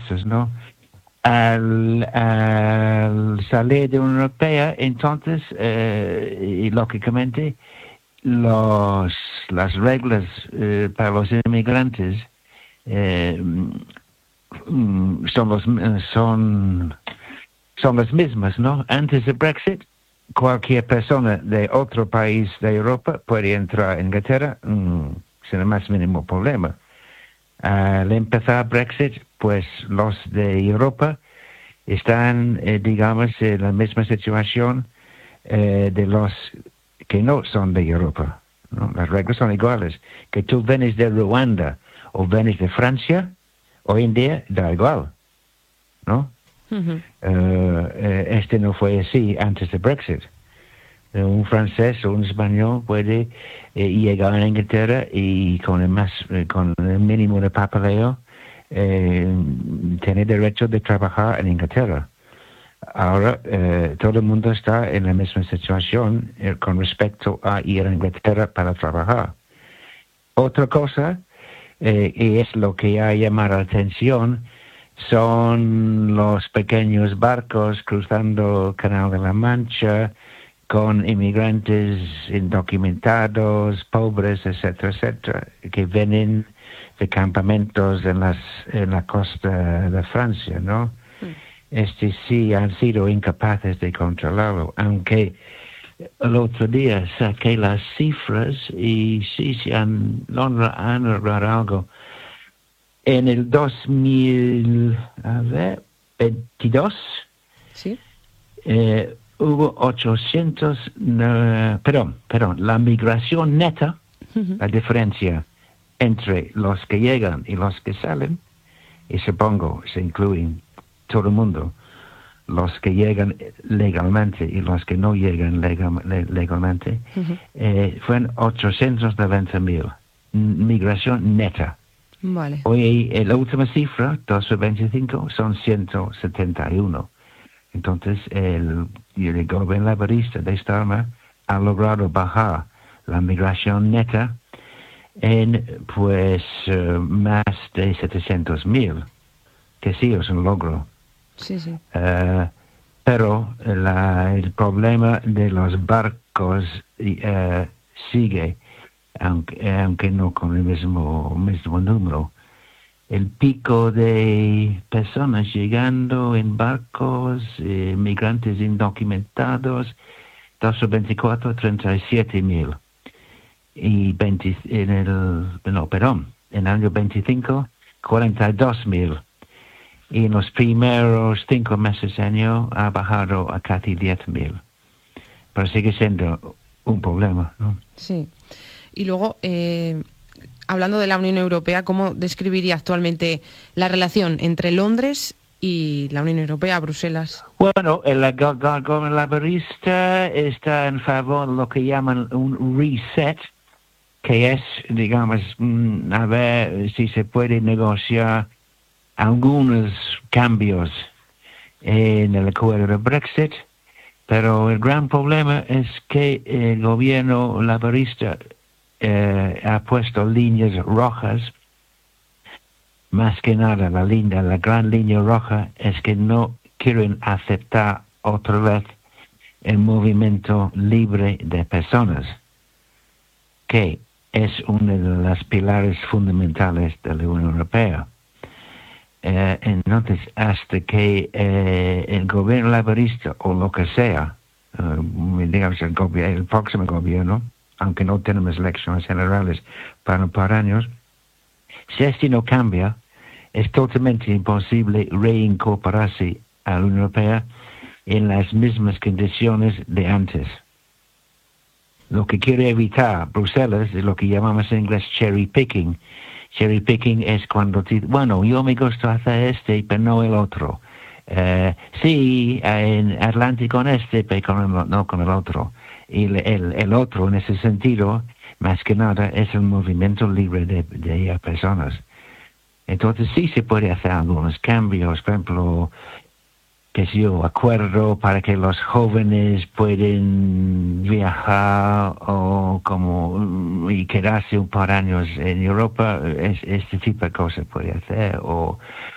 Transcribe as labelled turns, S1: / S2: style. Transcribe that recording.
S1: cosas, ¿no? Al salir de la Unión Europea, entonces, y lógicamente, las reglas para los inmigrantes son las mismas, ¿no? Antes del Brexit, cualquier persona de otro país de Europa puede entrar a Inglaterra sin el más mínimo problema. Al empezar Brexit, pues los de Europa están, digamos, en la misma situación de los que no son de Europa, ¿no? Las reglas son iguales. Que tú vienes de Ruanda o vienes de Francia, hoy en día da igual, ¿no?
S2: Uh-huh.
S1: Este no fue así antes de Brexit. Un francés o un español puede llegar a Inglaterra y con el mínimo de papeleo tener derecho de trabajar en Inglaterra. Ahora todo el mundo está en la misma situación con respecto a ir a Inglaterra para trabajar. Otra cosa, y es lo que ha llamado la atención, son los pequeños barcos cruzando el Canal de la Mancha con inmigrantes indocumentados, pobres, etcétera, etcétera, que vienen de campamentos en la costa de Francia, ¿no? Sí han sido incapaces de controlarlo, aunque el otro día saqué las cifras y sí han logrado algo. En el 2022
S2: ¿Sí?
S1: Hubo 800, perdón, la migración neta,
S2: Uh-huh.
S1: la diferencia entre los que llegan y los que salen, y supongo se incluyen todo el mundo, los que llegan legalmente y los que no llegan legalmente,
S2: Uh-huh.
S1: fueron 890,000, migración neta.
S2: Vale.
S1: Hoy la última cifra, 2025, son 171. Entonces, el gobierno laborista de Starmer ha logrado bajar la migración neta en, pues, más de 700,000, que sí es un logro.
S2: Sí, sí.
S1: Pero el problema de los barcos sigue, aunque no con el mismo número. El pico de personas llegando en barcos, migrantes indocumentados, 2024, 37,000. Y en el año 25, 42,000. Y en los primeros 5 meses del año ha bajado a casi 10,000. Pero sigue siendo un problema, ¿no?
S2: Sí. Y luego, hablando de la Unión Europea, ¿cómo describiría actualmente la relación entre Londres y la Unión Europea, Bruselas?
S1: Bueno, el gobierno laborista está en favor de lo que llaman un reset, que es, digamos, a ver si se puede negociar algunos cambios en el acuerdo de Brexit, pero el gran problema es que el gobierno laborista ha puesto líneas rojas. Más que nada, la gran línea roja es que no quieren aceptar otra vez el movimiento libre de personas, que es uno de los pilares fundamentales de la Unión Europea. Entonces, hasta que el gobierno laborista, o lo que sea, digamos el próximo gobierno, aunque no tenemos elecciones generales para un par de años, si esto no cambia, es totalmente imposible reincorporarse a la Unión Europea en las mismas condiciones de antes. Lo que quiere evitar Bruselas es lo que llamamos en inglés cherry picking. Cherry picking es cuando bueno, yo me gusta hacer pero no el otro. Sí, en adelante con pero no con el otro. Y el otro, en ese sentido, más que nada, es el movimiento libre de personas. Entonces sí se puede hacer algunos cambios, por ejemplo, acuerdo para que los jóvenes pueden viajar y quedarse un par de años en Europa, este tipo de cosas puede hacer, o